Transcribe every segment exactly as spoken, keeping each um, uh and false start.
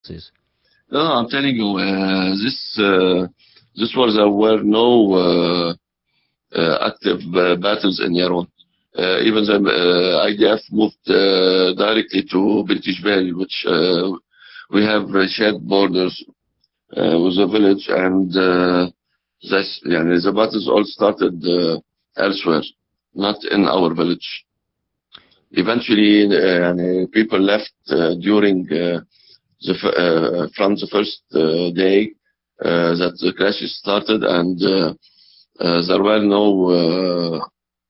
No, I'm telling you, uh, this uh, this was there were no uh, uh, active uh, battles in Yaron. Uh, even the uh, I D F moved uh, directly to British Valley, which uh, we have uh, shared borders uh, with the village, and uh, this, yeah, the battles all started uh, elsewhere, not in our village. Eventually, uh, يعني people left uh, during uh, the f- uh, from the first uh, day uh, that the crashes started, and uh, uh, there were no uh,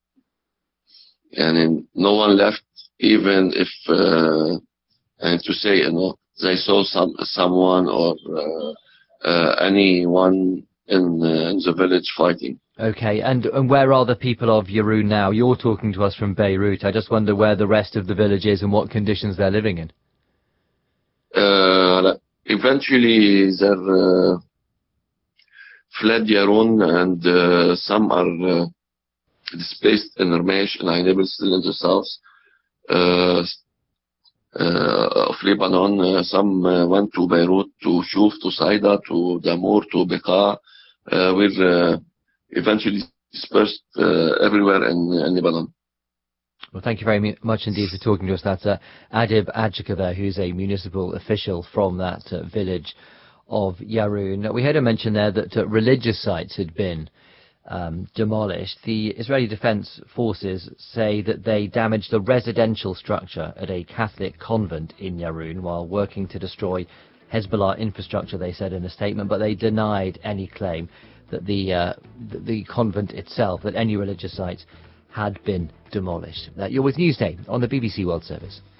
and no one left, even if uh, and to say, you know, they saw some someone or uh, uh, anyone in, uh, in the village fighting. Okay, and, and where are the people of Yaroun now? You're talking to us from Beirut. I just wonder where the rest of the village is and what conditions they're living in. Uh, eventually, they uh, fled Yaroun, and uh, some are uh, displaced in Ramesh and Ainab, still in the south uh, uh, of Lebanon. Uh, some uh, went to Beirut, to Shuf, to Saida, to Damour, to Beqa, uh, were uh, eventually dispersed uh, everywhere in, in Lebanon. Well, thank you very much indeed for talking to us. That's uh, Adib Adjika there, who's a municipal official from that uh, village of Yaroun. We heard him mention there that uh, religious sites had been um, demolished. The Israeli Defense Forces say that they damaged a residential structure at a Catholic convent in Yaroun while working to destroy Hezbollah infrastructure, they said in a statement, but they denied any claim that the, uh, the convent itself, that any religious sites had been demolished. Uh, you're with Newsday on the B B C World Service.